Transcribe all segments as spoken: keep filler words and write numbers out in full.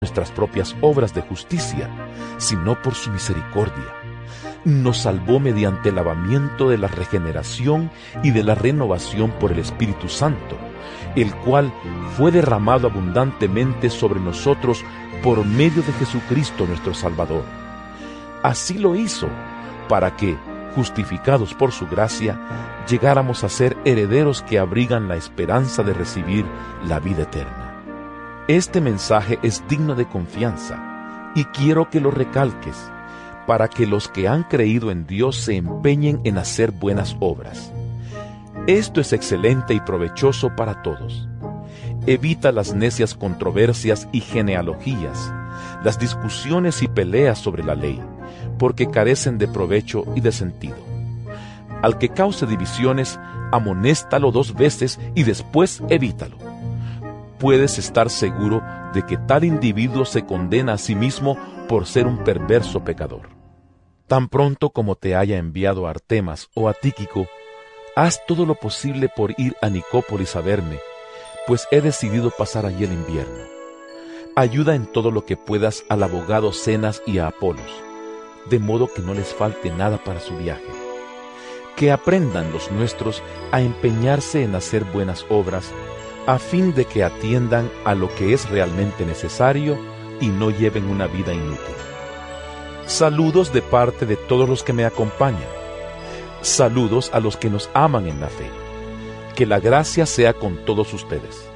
nuestras propias obras de justicia, sino por su misericordia. Nos salvó mediante el lavamiento de la regeneración y de la renovación por el Espíritu Santo, el cual fue derramado abundantemente sobre nosotros por medio de Jesucristo nuestro Salvador. Así lo hizo, para que, justificados por su gracia, llegáramos a ser herederos que abrigan la esperanza de recibir la vida eterna. Este mensaje es digno de confianza, y quiero que lo recalques, para que los que han creído en Dios se empeñen en hacer buenas obras. Esto es excelente y provechoso para todos. Evita las necias controversias y genealogías, las discusiones y peleas sobre la ley, porque carecen de provecho y de sentido. Al que cause divisiones, amonéstalo dos veces y después evítalo. Puedes estar seguro de que tal individuo se condena a sí mismo por ser un perverso pecador. Tan pronto como te haya enviado a Artemas o a Tíquico, haz todo lo posible por ir a Nicópolis a verme, pues he decidido pasar allí el invierno. Ayuda en todo lo que puedas al abogado Zenas y a Apolos, de modo que no les falte nada para su viaje. Que aprendan los nuestros a empeñarse en hacer buenas obras, a fin de que atiendan a lo que es realmente necesario y no lleven una vida inútil. Saludos de parte de todos los que me acompañan. Saludos a los que nos aman en la fe. Que la gracia sea con todos ustedes.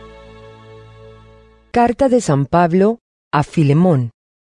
Carta de San Pablo a Filemón.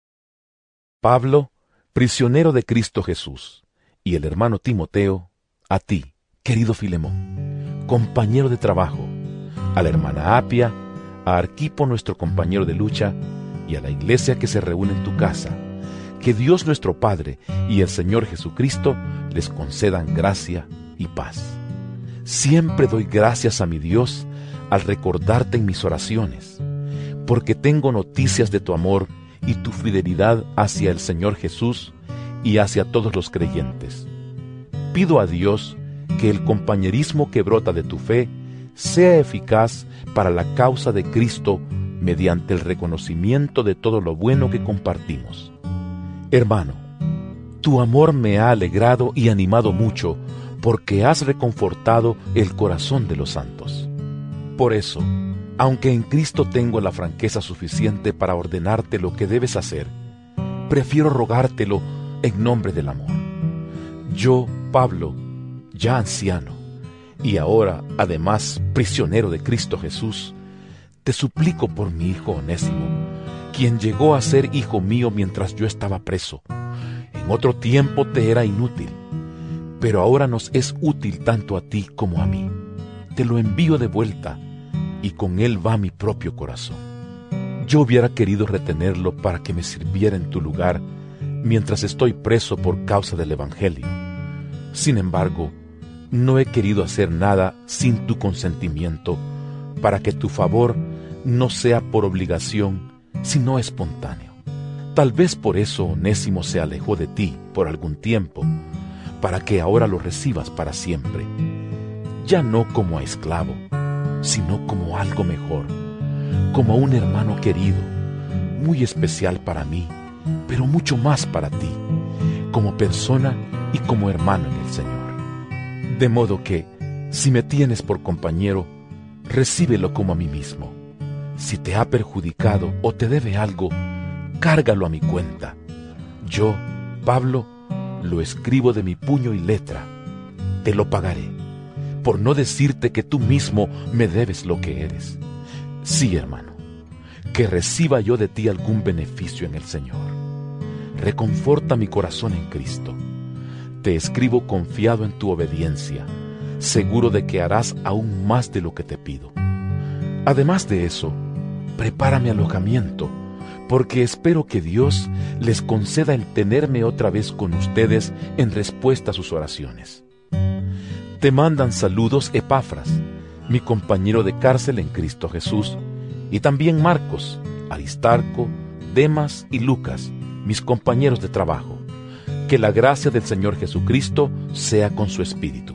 Pablo, prisionero de Cristo Jesús, y el hermano Timoteo, a ti, querido Filemón, compañero de trabajo, a la hermana Apia, a Arquipo, nuestro compañero de lucha, y a la iglesia que se reúne en tu casa. Que Dios nuestro Padre y el Señor Jesucristo les concedan gracia y paz. Siempre doy gracias a mi Dios al recordarte en mis oraciones, porque tengo noticias de tu amor y tu fidelidad hacia el Señor Jesús y hacia todos los creyentes. Pido a Dios que el compañerismo que brota de tu fe sea eficaz para la causa de Cristo mediante el reconocimiento de todo lo bueno que compartimos. Hermano, tu amor me ha alegrado y animado mucho, porque has reconfortado el corazón de los santos. Por eso, aunque en Cristo tengo la franqueza suficiente para ordenarte lo que debes hacer, prefiero rogártelo en nombre del amor. Yo, Pablo, ya anciano, y ahora, además, prisionero de Cristo Jesús, te suplico por mi hijo Onésimo, quien llegó a ser hijo mío mientras yo estaba preso. En otro tiempo te era inútil, pero ahora nos es útil tanto a ti como a mí. Te lo envío de vuelta, y con él va mi propio corazón. Yo hubiera querido retenerlo para que me sirviera en tu lugar mientras estoy preso por causa del Evangelio. Sin embargo, no he querido hacer nada sin tu consentimiento, para que tu favor no sea por obligación, sino espontáneo. Tal vez por eso Onésimo se alejó de ti por algún tiempo, para que ahora lo recibas para siempre, ya no como a esclavo, sino como algo mejor, como a un hermano querido, muy especial para mí, pero mucho más para ti, como persona y como hermano en el Señor. De modo que, si me tienes por compañero, recíbelo como a mí mismo. Si te ha perjudicado o te debe algo, cárgalo a mi cuenta. Yo, Pablo, lo escribo de mi puño y letra. Te lo pagaré, por no decirte que tú mismo me debes lo que eres. Sí, hermano, que reciba yo de ti algún beneficio en el Señor. Reconforta mi corazón en Cristo. Te escribo confiado en tu obediencia, seguro de que harás aún más de lo que te pido. Además de eso, prepara mi alojamiento, porque espero que Dios les conceda el tenerme otra vez con ustedes en respuesta a sus oraciones. Te mandan saludos Epafras, mi compañero de cárcel en Cristo Jesús, y también Marcos, Aristarco, Demas y Lucas, mis compañeros de trabajo. Que la gracia del Señor Jesucristo sea con su espíritu.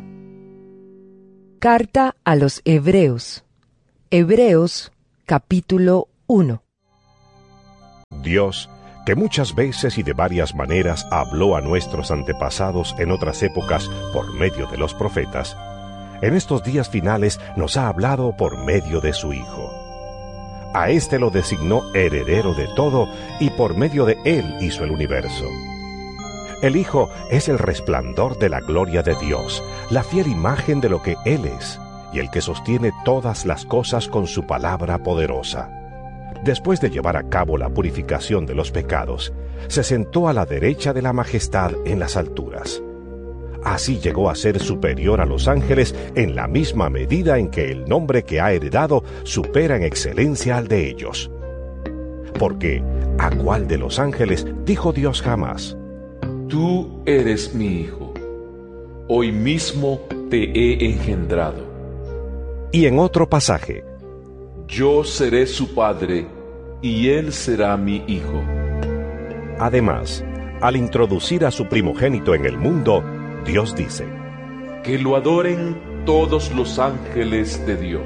Carta a los Hebreos. Hebreos, capítulo uno. Dios, que muchas veces y de varias maneras habló a nuestros antepasados en otras épocas por medio de los profetas, en estos días finales nos ha hablado por medio de su Hijo. A éste lo designó heredero de todo y por medio de él hizo el universo. El Hijo es el resplandor de la gloria de Dios, la fiel imagen de lo que Él es, y el que sostiene todas las cosas con su palabra poderosa. Después de llevar a cabo la purificación de los pecados, se sentó a la derecha de la majestad en las alturas. Así llegó a ser superior a los ángeles en la misma medida en que el nombre que ha heredado supera en excelencia al de ellos. Porque, ¿a cuál de los ángeles dijo Dios jamás: Tú eres mi Hijo, hoy mismo te he engendrado? Y en otro pasaje: Yo seré su padre, y él será mi hijo. Además, al introducir a su primogénito en el mundo, Dios dice: Que lo adoren todos los ángeles de Dios.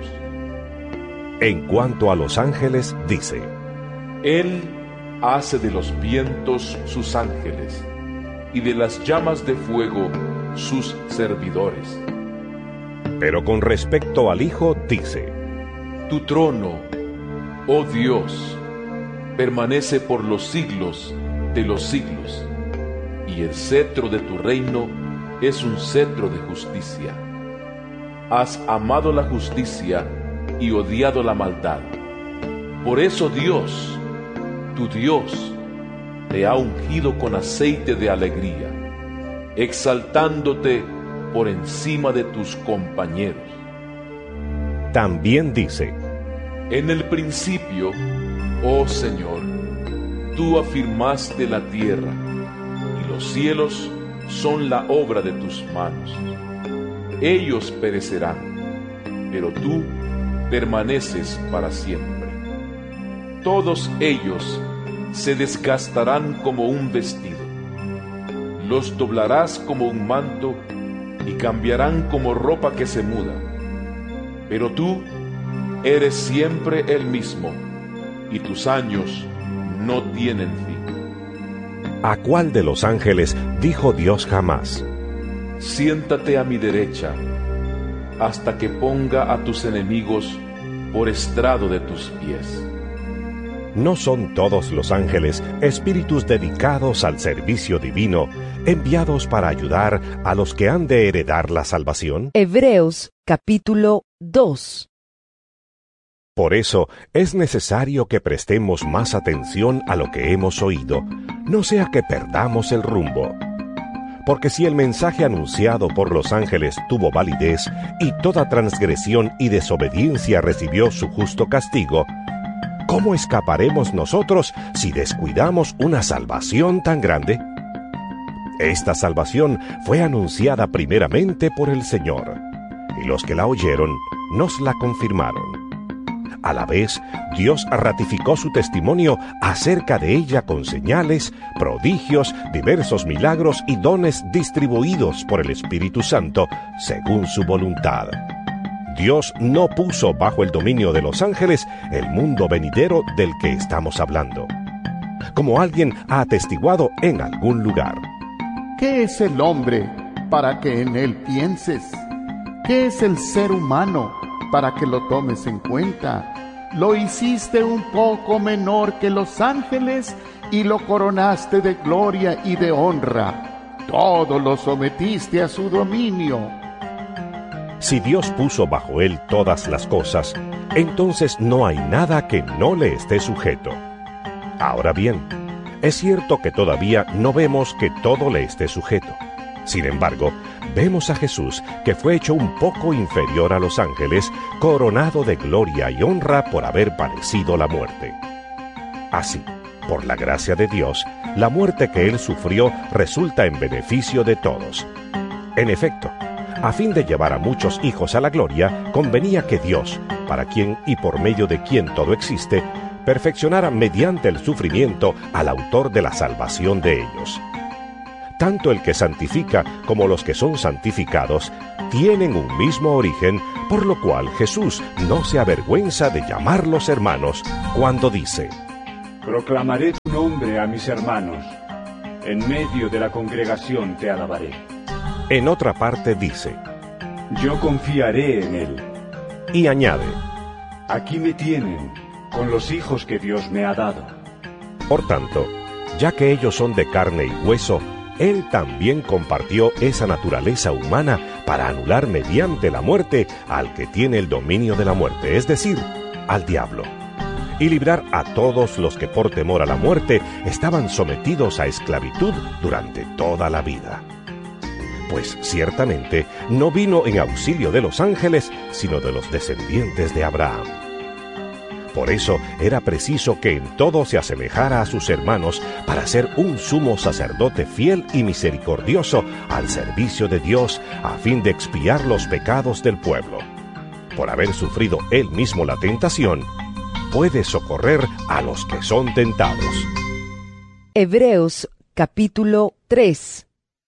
En cuanto a los ángeles, dice: Él hace de los vientos sus ángeles, y de las llamas de fuego sus servidores. Pero con respecto al Hijo, dice: Tu trono, oh Dios, permanece por los siglos de los siglos, y el cetro de tu reino es un cetro de justicia. Has amado la justicia y odiado la maldad. Por eso Dios, tu Dios, te ha ungido con aceite de alegría, exaltándote por encima de tus compañeros. También dice: En el principio, oh Señor, tú afirmaste la tierra, y los cielos son la obra de tus manos. Ellos perecerán, pero tú permaneces para siempre. Todos ellos se desgastarán como un vestido. Los doblarás como un manto y cambiarán como ropa que se muda. Pero tú eres siempre el mismo, y tus años no tienen fin. ¿A cuál de los ángeles dijo Dios jamás: Siéntate a mi derecha, hasta que ponga a tus enemigos por estrado de tus pies? ¿No son todos los ángeles espíritus dedicados al servicio divino, enviados para ayudar a los que han de heredar la salvación? Hebreos capítulo dos. Por eso es necesario que prestemos más atención a lo que hemos oído, no sea que perdamos el rumbo. Porque si el mensaje anunciado por los ángeles tuvo validez y toda transgresión y desobediencia recibió su justo castigo, ¿cómo escaparemos nosotros si descuidamos una salvación tan grande? Esta salvación fue anunciada primeramente por el Señor, y los que la oyeron nos la confirmaron. A la vez, Dios ratificó su testimonio acerca de ella con señales, prodigios, diversos milagros y dones distribuidos por el Espíritu Santo, según su voluntad. Dios no puso bajo el dominio de los ángeles el mundo venidero del que estamos hablando, como alguien ha atestiguado en algún lugar. ¿Qué es el hombre para que en él pienses? ¿Qué es el ser humano para que lo tomes en cuenta? Lo hiciste un poco menor que los ángeles y lo coronaste de gloria y de honra. Todo lo sometiste a su dominio. Si Dios puso bajo él todas las cosas, entonces no hay nada que no le esté sujeto. Ahora bien, es cierto que todavía no vemos que todo le esté sujeto. Sin embargo, vemos a Jesús, que fue hecho un poco inferior a los ángeles, coronado de gloria y honra por haber padecido la muerte. Así, por la gracia de Dios, la muerte que él sufrió resulta en beneficio de todos. En efecto, a fin de llevar a muchos hijos a la gloria, convenía que Dios, para quien y por medio de quien todo existe, perfeccionara mediante el sufrimiento al autor de la salvación de ellos. Tanto el que santifica como los que son santificados tienen un mismo origen, por lo cual Jesús no se avergüenza de llamarlos hermanos cuando dice: Proclamaré tu nombre a mis hermanos. En medio de la congregación te alabaré. En otra parte dice, Yo confiaré en él. y añade, Aquí me tienen, con los hijos que Dios me ha dado. por tanto, ya que ellos son de carne y hueso, Él también compartió esa naturaleza humana para anular mediante la muerte al que tiene el dominio de la muerte, es decir, al diablo, y librar a todos los que por temor a la muerte estaban sometidos a esclavitud durante toda la vida. Pues ciertamente no vino en auxilio de los ángeles, sino de los descendientes de Abraham. Por eso era preciso que en todo se asemejara a sus hermanos para ser un sumo sacerdote fiel y misericordioso al servicio de Dios a fin de expiar los pecados del pueblo. Por haber sufrido él mismo la tentación, puede socorrer a los que son tentados. Hebreos capítulo tres.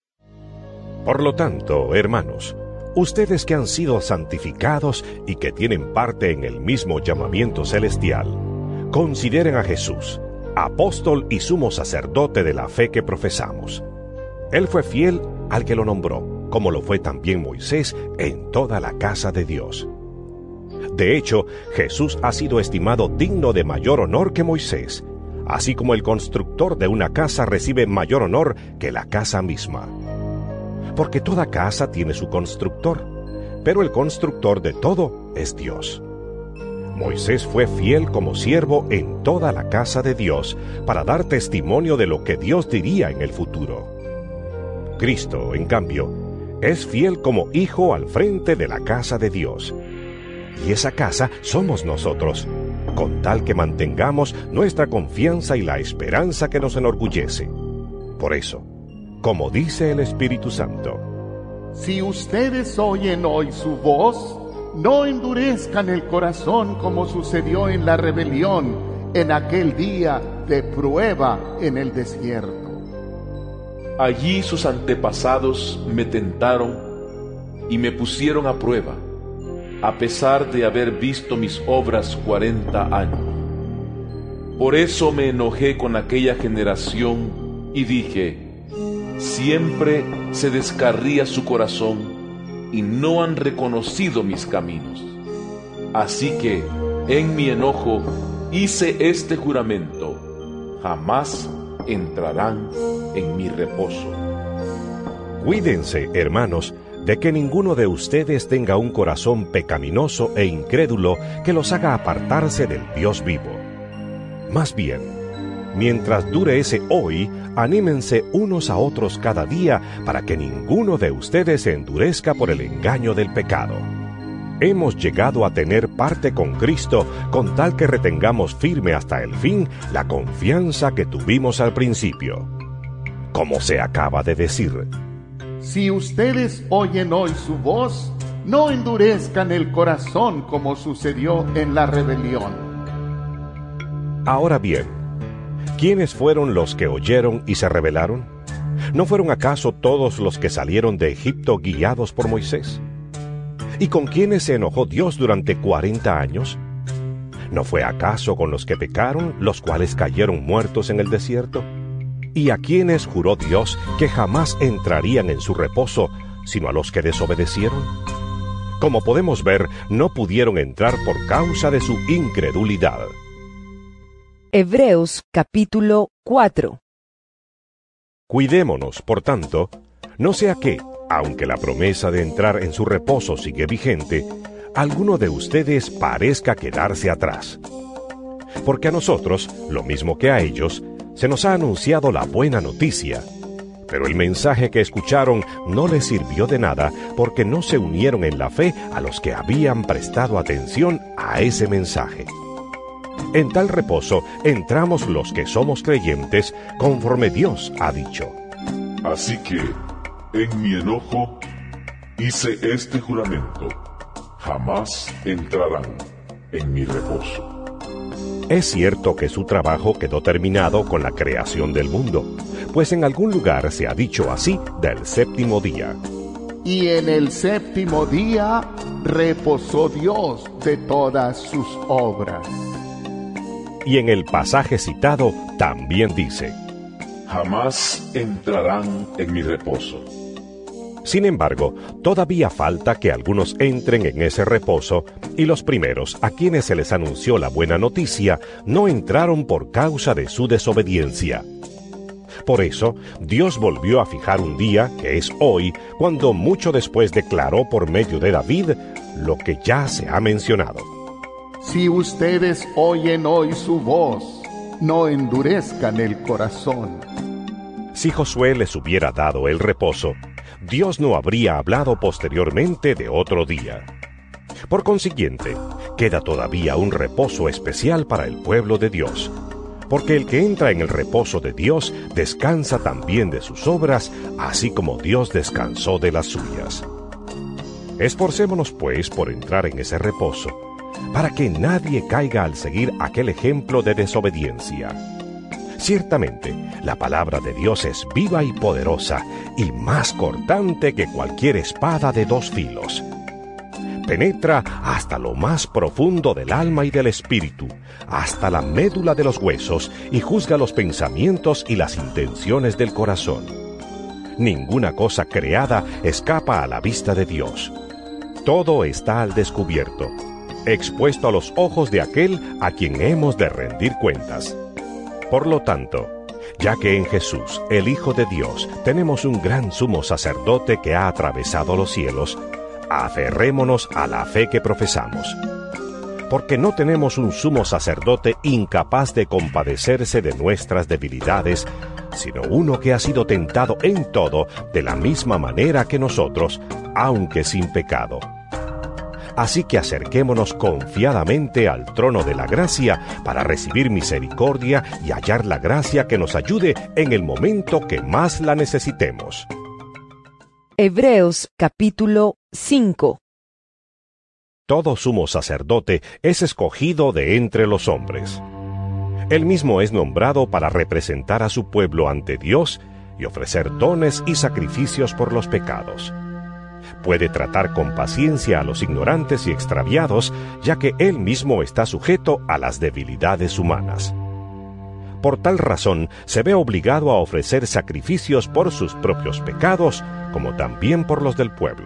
Por lo tanto, hermanos, ustedes que han sido santificados y que tienen parte en el mismo llamamiento celestial, consideren a Jesús, apóstol y sumo sacerdote de la fe que profesamos. Él fue fiel al que lo nombró, como lo fue también Moisés en toda la casa de Dios. De hecho, Jesús ha sido estimado digno de mayor honor que Moisés, así como el constructor de una casa recibe mayor honor que la casa misma. Porque toda casa tiene su constructor, pero el constructor de todo es Dios. Moisés fue fiel como siervo en toda la casa de Dios para dar testimonio de lo que Dios diría en el futuro. Cristo, en cambio, es fiel como hijo al frente de la casa de Dios. Y esa casa somos nosotros, con tal que mantengamos nuestra confianza y la esperanza que nos enorgullece. Por eso, como dice el Espíritu Santo, Si ustedes oyen hoy su voz, no endurezcan el corazón como sucedió en la rebelión en aquel día de prueba en el desierto. Allí sus antepasados me tentaron y me pusieron a prueba, a pesar de haber visto mis obras cuarenta años. Por eso me enojé con aquella generación y dije, siempre se descarría su corazón y no han reconocido mis caminos. Así que, en mi enojo, hice este juramento: jamás entrarán en mi reposo. cuídense, hermanos, de que ninguno de ustedes tenga un corazón pecaminoso e incrédulo que los haga apartarse del Dios vivo. Más bien, mientras dure ese hoy, anímense unos a otros cada día para que ninguno de ustedes se endurezca por el engaño del pecado. Hemos llegado a tener parte con Cristo con tal que retengamos firme hasta el fin la confianza que tuvimos al principio. Como se acaba de decir, Si ustedes oyen hoy su voz, no endurezcan el corazón como sucedió en la rebelión. ahora bien, ¿quiénes fueron los que oyeron y se rebelaron? ¿No fueron acaso todos los que salieron de Egipto guiados por Moisés? ¿Y con quiénes se enojó Dios durante cuarenta años? ¿No fue acaso con los que pecaron, los cuales cayeron muertos en el desierto? ¿Y a quiénes juró Dios que jamás entrarían en su reposo, sino a los que desobedecieron? Como podemos ver, no pudieron entrar por causa de su incredulidad. Hebreos capítulo cuatro. Cuidémonos, por tanto, no sea que, aunque la promesa de entrar en su reposo sigue vigente, alguno de ustedes parezca quedarse atrás. Porque a nosotros, lo mismo que a ellos, se nos ha anunciado la buena noticia, pero el mensaje que escucharon no les sirvió de nada porque no se unieron en la fe a los que habían prestado atención a ese mensaje. En tal reposo entramos los que somos creyentes, conforme Dios ha dicho. Así que, en mi enojo, hice este juramento: jamás entrarán en mi reposo. Es cierto que su trabajo quedó terminado con la creación del mundo, pues en algún lugar se ha dicho así del séptimo día. Y en el séptimo día reposó Dios de todas sus obras. Y en el pasaje citado también dice: jamás entrarán en mi reposo. Sin embargo, todavía falta que algunos entren en ese reposo, y los primeros a quienes se les anunció la buena noticia no entraron por causa de su desobediencia. Por eso, Dios volvió a fijar un día, que es hoy, cuando mucho después declaró por medio de David lo que ya se ha mencionado. Si ustedes oyen hoy su voz, no endurezcan el corazón. Si Josué les hubiera dado el reposo, Dios no habría hablado posteriormente de otro día. Por consiguiente, queda todavía un reposo especial para el pueblo de Dios, porque el que entra en el reposo de Dios descansa también de sus obras, así como Dios descansó de las suyas. Esforcémonos, pues, por entrar en ese reposo, para que nadie caiga al seguir aquel ejemplo de desobediencia. Ciertamente, la palabra de Dios es viva y poderosa, y más cortante que cualquier espada de dos filos. Penetra hasta lo más profundo del alma y del espíritu, hasta la médula de los huesos, y juzga los pensamientos y las intenciones del corazón. Ninguna cosa creada escapa a la vista de Dios. Todo está al descubierto, expuesto a los ojos de aquel a quien hemos de rendir cuentas. Por lo tanto, ya que en Jesús, el Hijo de Dios, tenemos un gran sumo sacerdote que ha atravesado los cielos, aferrémonos a la fe que profesamos. Porque no tenemos un sumo sacerdote incapaz de compadecerse de nuestras debilidades, sino uno que ha sido tentado en todo de la misma manera que nosotros, aunque sin pecado. Así que acerquémonos confiadamente al trono de la gracia para recibir misericordia y hallar la gracia que nos ayude en el momento que más la necesitemos. Hebreos capítulo cinco. Todo sumo sacerdote es escogido de entre los hombres. Él mismo es nombrado para representar a su pueblo ante Dios y ofrecer dones y sacrificios por los pecados. Puede tratar con paciencia a los ignorantes y extraviados, ya que él mismo está sujeto a las debilidades humanas. Por tal razón, se ve obligado a ofrecer sacrificios por sus propios pecados, como también por los del pueblo.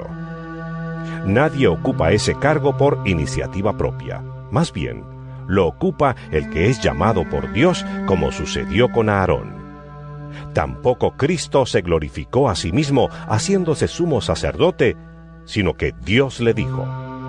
Nadie ocupa ese cargo por iniciativa propia. Más bien, lo ocupa el que es llamado por Dios, como sucedió con Aarón. Tampoco Cristo se glorificó a sí mismo haciéndose sumo sacerdote, sino que Dios le dijo: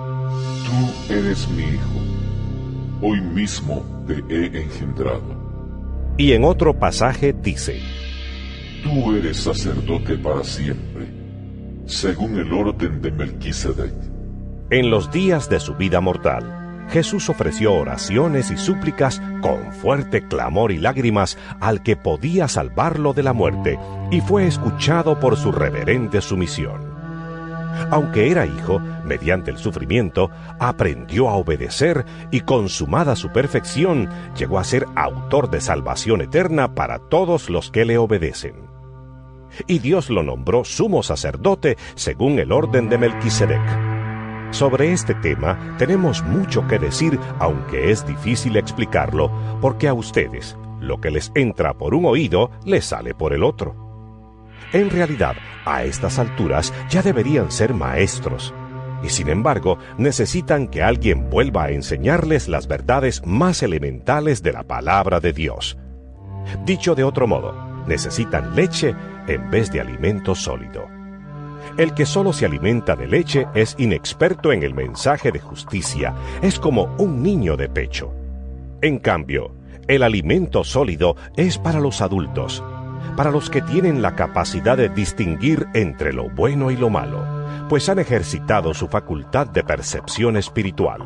Tú eres mi hijo, hoy mismo te he engendrado. Y en otro pasaje dice: Tú eres sacerdote para siempre, según el orden de Melquisedec. En los días de su vida mortal, Jesús ofreció oraciones y súplicas con fuerte clamor y lágrimas al que podía salvarlo de la muerte, y fue escuchado por su reverente sumisión. Aunque era hijo, mediante el sufrimiento, aprendió a obedecer y, consumada su perfección, llegó a ser autor de salvación eterna para todos los que le obedecen. Y Dios lo nombró sumo sacerdote según el orden de Melquisedec. Sobre este tema tenemos mucho que decir, aunque es difícil explicarlo, porque a ustedes lo que les entra por un oído les sale por el otro. En realidad, a estas alturas ya deberían ser maestros, y sin embargo necesitan que alguien vuelva a enseñarles las verdades más elementales de la palabra de Dios. Dicho de otro modo, necesitan leche en vez de alimento sólido. El que solo se alimenta de leche es inexperto en el mensaje de justicia, es como un niño de pecho. En cambio, el alimento sólido es para los adultos, para los que tienen la capacidad de distinguir entre lo bueno y lo malo, pues han ejercitado su facultad de percepción espiritual.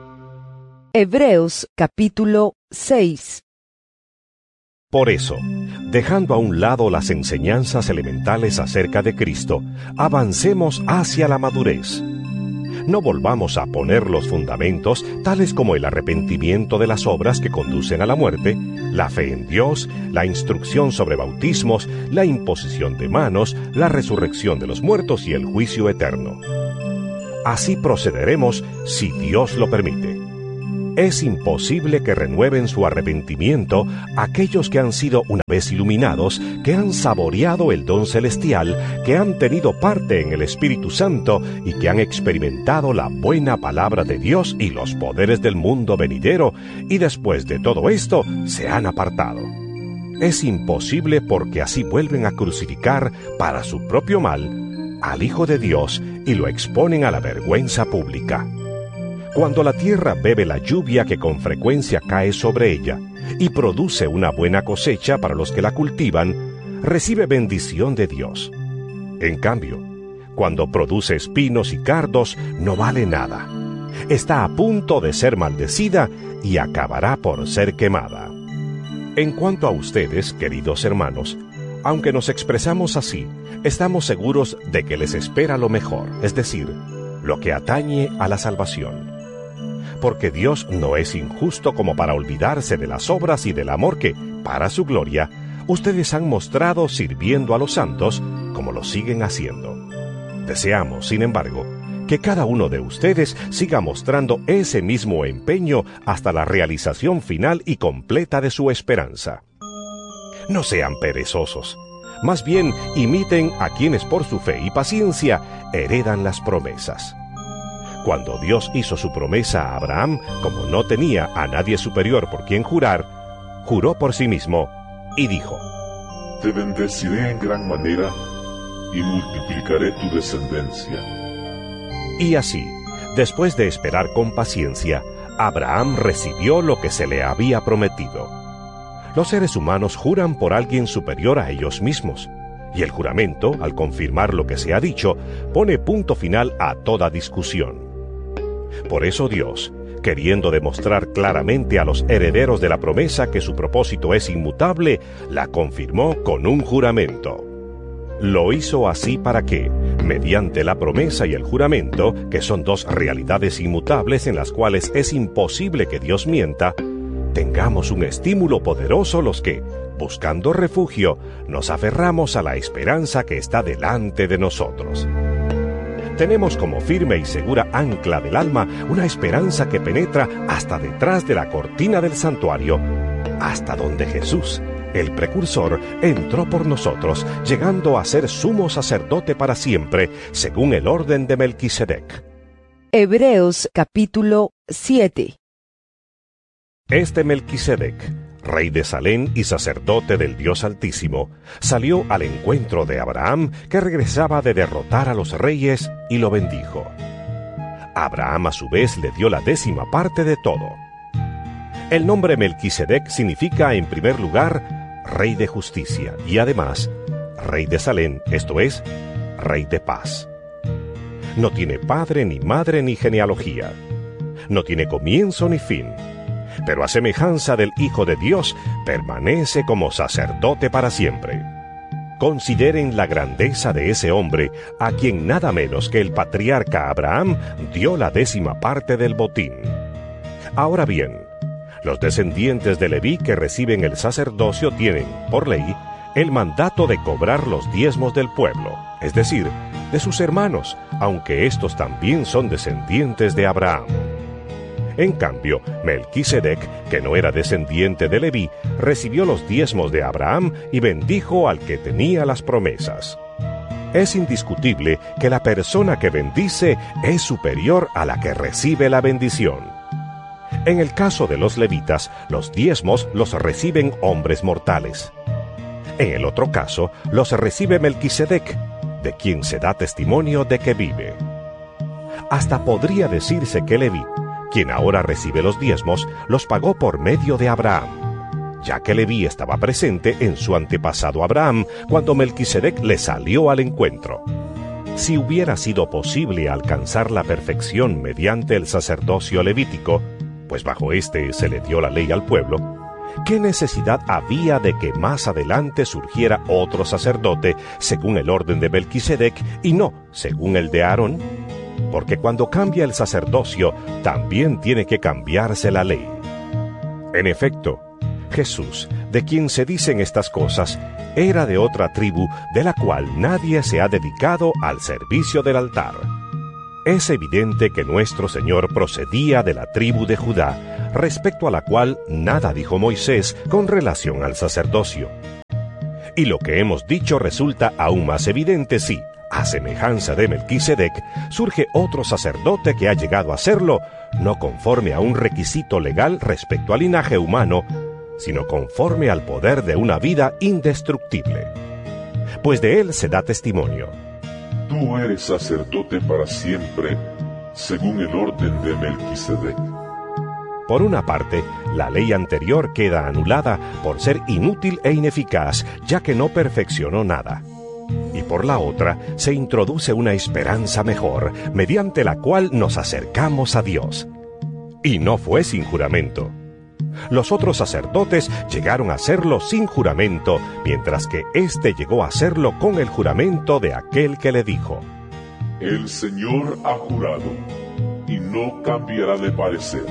Hebreos capítulo seis. Por eso, dejando a un lado las enseñanzas elementales acerca de Cristo, avancemos hacia la madurez. No volvamos a poner los fundamentos, tales como el arrepentimiento de las obras que conducen a la muerte, la fe en Dios, la instrucción sobre bautismos, la imposición de manos, la resurrección de los muertos y el juicio eterno. Así procederemos si Dios lo permite. Es imposible que renueven su arrepentimiento aquellos que han sido una vez iluminados, que han saboreado el don celestial, que han tenido parte en el Espíritu Santo y que han experimentado la buena palabra de Dios y los poderes del mundo venidero, y después de todo esto se han apartado. Es imposible porque así vuelven a crucificar para su propio mal al Hijo de Dios y lo exponen a la vergüenza pública. Cuando la tierra bebe la lluvia que con frecuencia cae sobre ella y produce una buena cosecha para los que la cultivan, recibe bendición de Dios. En cambio, cuando produce espinos y cardos, no vale nada. Está a punto de ser maldecida y acabará por ser quemada. En cuanto a ustedes, queridos hermanos, aunque nos expresamos así, estamos seguros de que les espera lo mejor, es decir, lo que atañe a la salvación. Porque Dios no es injusto como para olvidarse de las obras y del amor que, para su gloria, ustedes han mostrado sirviendo a los santos, como lo siguen haciendo. Deseamos, sin embargo, que cada uno de ustedes siga mostrando ese mismo empeño hasta la realización final y completa de su esperanza. No sean perezosos, más bien imiten a quienes por su fe y paciencia heredan las promesas. Cuando Dios hizo su promesa a Abraham, como no tenía a nadie superior por quien jurar, juró por sí mismo y dijo: Te bendeciré en gran manera y multiplicaré tu descendencia. Y así, después de esperar con paciencia, Abraham recibió lo que se le había prometido. Los seres humanos juran por alguien superior a ellos mismos, y el juramento, al confirmar lo que se ha dicho, pone punto final a toda discusión. Por eso Dios, queriendo demostrar claramente a los herederos de la promesa que su propósito es inmutable, la confirmó con un juramento. Lo hizo así para que, mediante la promesa y el juramento, que son dos realidades inmutables en las cuales es imposible que Dios mienta, tengamos un estímulo poderoso los que, buscando refugio, nos aferramos a la esperanza que está delante de nosotros. Tenemos como firme y segura ancla del alma una esperanza que penetra hasta detrás de la cortina del santuario, hasta donde Jesús, el precursor, entró por nosotros, llegando a ser sumo sacerdote para siempre, según el orden de Melquisedec. Hebreos capítulo siete. Este Melquisedec, rey de Salem y sacerdote del Dios Altísimo, salió al encuentro de Abraham, que regresaba de derrotar a los reyes, y lo bendijo. Abraham a su vez le dio la décima parte de todo. El nombre Melquisedec significa, en primer lugar, rey de justicia, y además, rey de Salem, esto es, rey de paz. No tiene padre, ni madre, ni genealogía. No tiene comienzo ni fin. Pero a semejanza del Hijo de Dios, permanece como sacerdote para siempre. Consideren la grandeza de ese hombre, a quien nada menos que el patriarca Abraham dio la décima parte del botín. Ahora bien, los descendientes de Leví que reciben el sacerdocio tienen, por ley, el mandato de cobrar los diezmos del pueblo, es decir, de sus hermanos, aunque estos también son descendientes de Abraham. En cambio, Melquisedec, que no era descendiente de Leví, recibió los diezmos de Abraham y bendijo al que tenía las promesas. Es indiscutible que la persona que bendice es superior a la que recibe la bendición. En el caso de los levitas, los diezmos los reciben hombres mortales. En el otro caso, los recibe Melquisedec, de quien se da testimonio de que vive. Hasta podría decirse que Leví, quien ahora recibe los diezmos, los pagó por medio de Abraham, ya que Leví estaba presente en su antepasado Abraham cuando Melquisedec le salió al encuentro. Si hubiera sido posible alcanzar la perfección mediante el sacerdocio levítico, pues bajo este se le dio la ley al pueblo, ¿qué necesidad había de que más adelante surgiera otro sacerdote según el orden de Melquisedec y no según el de Aarón? Porque cuando cambia el sacerdocio, también tiene que cambiarse la ley. En efecto, Jesús, de quien se dicen estas cosas, era de otra tribu de la cual nadie se ha dedicado al servicio del altar. es evidente que nuestro Señor procedía de la tribu de Judá, respecto a la cual nada dijo Moisés con relación al sacerdocio. Y lo que hemos dicho resulta aún más evidente si, a semejanza de Melquisedec, surge otro sacerdote que ha llegado a serlo, no conforme a un requisito legal respecto al linaje humano, sino conforme al poder de una vida indestructible. Pues de él se da testimonio: Tú eres sacerdote para siempre, según el orden de Melquisedec. Por una parte, la ley anterior queda anulada por ser inútil e ineficaz, ya que no perfeccionó nada. Y por la otra, se introduce una esperanza mejor, mediante la cual nos acercamos a Dios. Y no fue sin juramento. Los otros sacerdotes llegaron a hacerlo sin juramento, mientras que éste llegó a hacerlo con el juramento de aquel que le dijo: El Señor ha jurado, y no cambiará de parecer.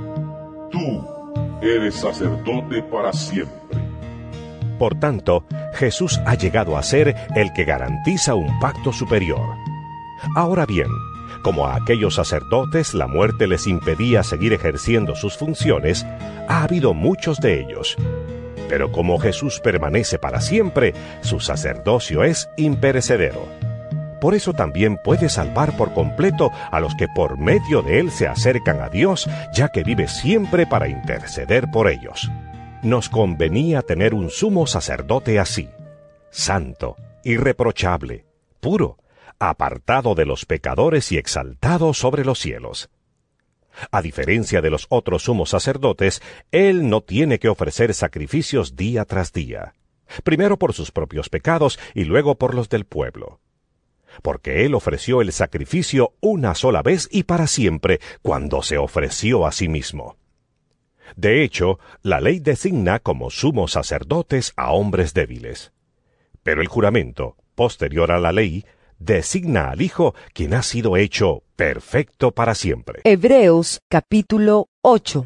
Tú eres sacerdote para siempre. Por tanto, Jesús ha llegado a ser el que garantiza un pacto superior. Ahora bien, como a aquellos sacerdotes la muerte les impedía seguir ejerciendo sus funciones, ha habido muchos de ellos. Pero como Jesús permanece para siempre, su sacerdocio es imperecedero. Por eso también puede salvar por completo a los que por medio de él se acercan a Dios, ya que vive siempre para interceder por ellos. Nos convenía tener un sumo sacerdote así, santo, irreprochable, puro, apartado de los pecadores y exaltado sobre los cielos. A diferencia de los otros sumos sacerdotes, él no tiene que ofrecer sacrificios día tras día, primero por sus propios pecados y luego por los del pueblo. Porque él ofreció el sacrificio una sola vez y para siempre, cuando se ofreció a sí mismo. De hecho, la ley designa como sumos sacerdotes a hombres débiles. Pero el juramento, posterior a la ley, designa al Hijo, quien ha sido hecho perfecto para siempre. Hebreos capítulo ocho.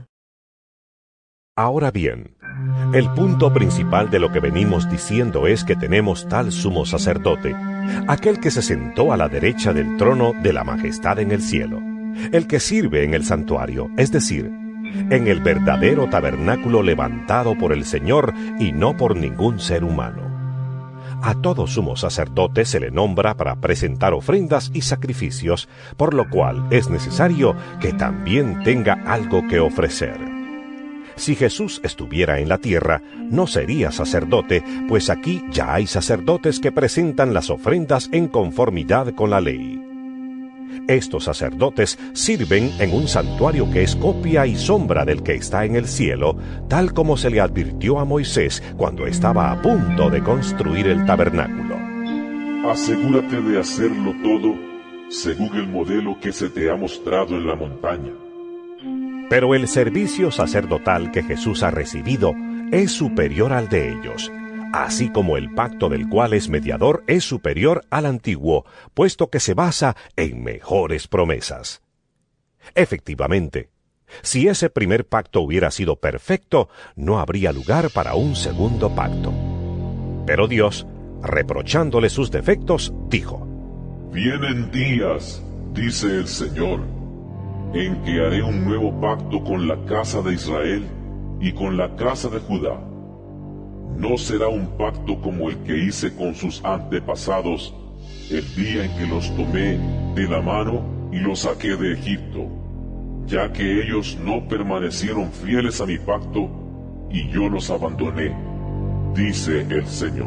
Ahora bien, el punto principal de lo que venimos diciendo es que tenemos tal sumo sacerdote, aquel que se sentó a la derecha del trono de la majestad en el cielo, el que sirve en el santuario, es decir, en el verdadero tabernáculo levantado por el Señor y no por ningún ser humano. A todo sumo sacerdote se le nombra para presentar ofrendas y sacrificios, por lo cual es necesario que también tenga algo que ofrecer. Si Jesús estuviera en la tierra, no sería sacerdote, pues aquí ya hay sacerdotes que presentan las ofrendas en conformidad con la ley. Estos sacerdotes sirven en un santuario que es copia y sombra del que está en el cielo, tal como se le advirtió a Moisés cuando estaba a punto de construir el tabernáculo. Asegúrate de hacerlo todo según el modelo que se te ha mostrado en la montaña. Pero el servicio sacerdotal que Jesús ha recibido es superior al de ellos, así como el pacto del cual es mediador es superior al antiguo, puesto que se basa en mejores promesas. Efectivamente, si ese primer pacto hubiera sido perfecto, no habría lugar para un segundo pacto. Pero Dios, reprochándole sus defectos, dijo: Vienen días, dice el Señor, en que haré un nuevo pacto con la casa de Israel y con la casa de Judá. No será un pacto como el que hice con sus antepasados el día en que los tomé de la mano y los saqué de Egipto, ya que ellos no permanecieron fieles a mi pacto y yo los abandoné, dice el Señor.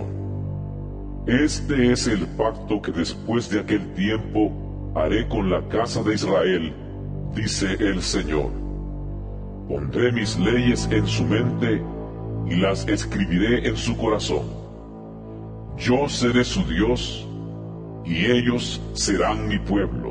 Este es el pacto que después de aquel tiempo haré con la casa de Israel, dice el Señor. Pondré mis leyes en su mente y las escribiré en su corazón. Yo seré su Dios, y ellos serán mi pueblo.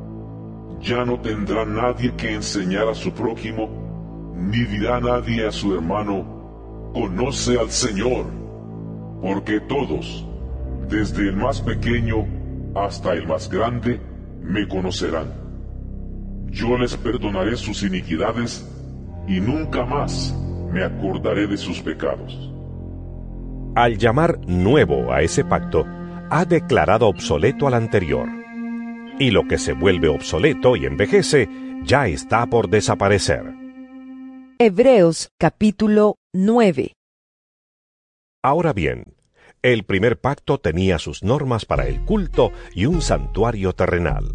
Ya no tendrá nadie que enseñar a su prójimo, ni dirá nadie a su hermano, conoce al Señor, porque todos, desde el más pequeño hasta el más grande, me conocerán. Yo les perdonaré sus iniquidades, y nunca más me acordaré de sus pecados. Al llamar nuevo a ese pacto, ha declarado obsoleto al anterior. y lo que se vuelve obsoleto y envejece ya está por desaparecer. Hebreos capítulo nueve. Ahora bien, el primer pacto tenía sus normas para el culto y un santuario terrenal.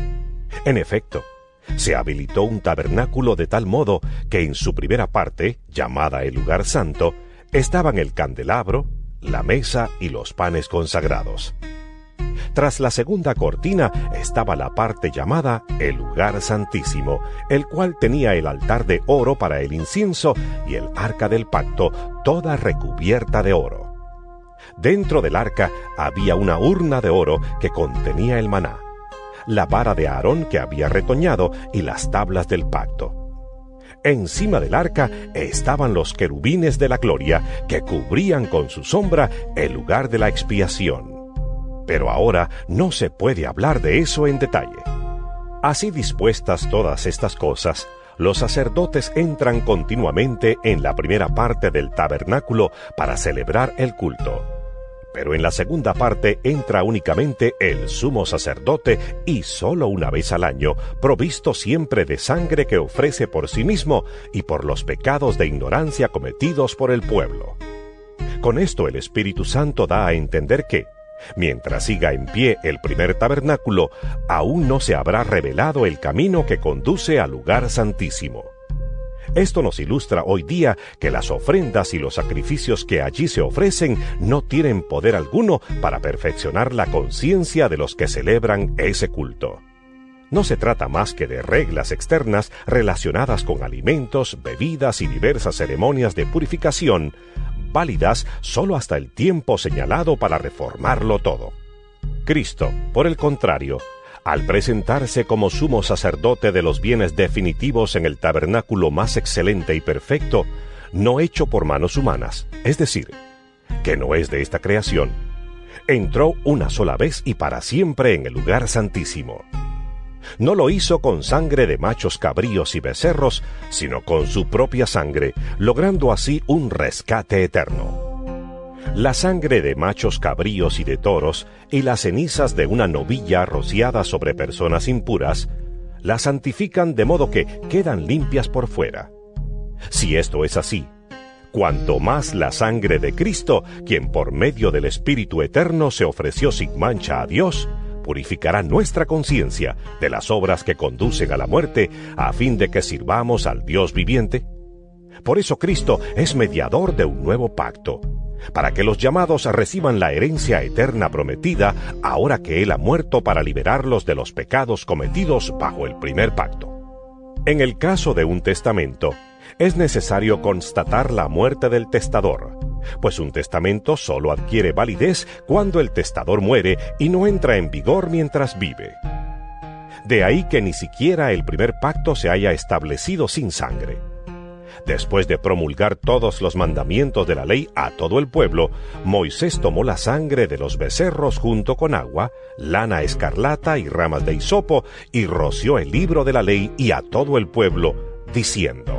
En efecto, se habilitó un tabernáculo de tal modo que en su primera parte, llamada el lugar santo, estaban el candelabro, la mesa y los panes consagrados. Tras la segunda cortina estaba la parte llamada el lugar santísimo, el cual tenía el altar de oro para el incienso y el arca del pacto, toda recubierta de oro. Dentro del arca había una urna de oro que contenía el maná, la vara de Aarón que había retoñado y las tablas del pacto. Encima del arca estaban los querubines de la gloria que cubrían con su sombra el lugar de la expiación. Pero ahora no se puede hablar de eso en detalle. Así dispuestas todas estas cosas, los sacerdotes entran continuamente en la primera parte del tabernáculo para celebrar el culto. Pero en la segunda parte entra únicamente el sumo sacerdote y solo una vez al año, provisto siempre de sangre que ofrece por sí mismo y por los pecados de ignorancia cometidos por el pueblo. Con esto el Espíritu Santo da a entender que, mientras siga en pie el primer tabernáculo, aún no se habrá revelado el camino que conduce al lugar santísimo. Esto nos ilustra hoy día que las ofrendas y los sacrificios que allí se ofrecen no tienen poder alguno para perfeccionar la conciencia de los que celebran ese culto. No se trata más que de reglas externas relacionadas con alimentos, bebidas y diversas ceremonias de purificación, válidas solo hasta el tiempo señalado para reformarlo todo. Cristo, por el contrario, al presentarse como sumo sacerdote de los bienes definitivos en el tabernáculo más excelente y perfecto, no hecho por manos humanas, es decir, que no es de esta creación, entró una sola vez y para siempre en el lugar santísimo. No lo hizo con sangre de machos cabríos y becerros, sino con su propia sangre, logrando así un rescate eterno. La sangre de machos cabríos y de toros y las cenizas de una novilla rociadas sobre personas impuras la santifican de modo que quedan limpias por fuera. Si esto es así, cuanto más la sangre de Cristo, quien por medio del Espíritu Eterno se ofreció sin mancha a Dios, purificará nuestra conciencia de las obras que conducen a la muerte, a fin de que sirvamos al Dios viviente. Por eso Cristo es mediador de un nuevo pacto, para que los llamados reciban la herencia eterna prometida, ahora que Él ha muerto para liberarlos de los pecados cometidos bajo el primer pacto. En el caso de un testamento, es necesario constatar la muerte del testador, pues un testamento solo adquiere validez cuando el testador muere y no entra en vigor mientras vive. De ahí que ni siquiera el primer pacto se haya establecido sin sangre. Después de promulgar todos los mandamientos de la ley a todo el pueblo, Moisés tomó la sangre de los becerros junto con agua, lana escarlata y ramas de hisopo, y roció el libro de la ley y a todo el pueblo, diciendo: